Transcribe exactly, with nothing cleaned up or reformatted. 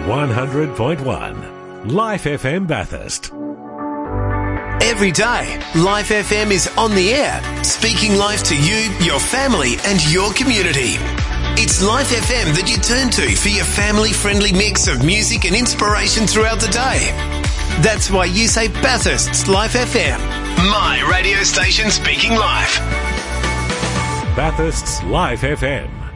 one hundred point one. Life F M Bathurst. Every day, Life F M is on the air, speaking life to you, your family and your community. It's Life F M that you turn to for your family-friendly mix of music and inspiration throughout the day. That's why you say Bathurst's Life F M. My radio station speaking life. Bathurst's Life F M.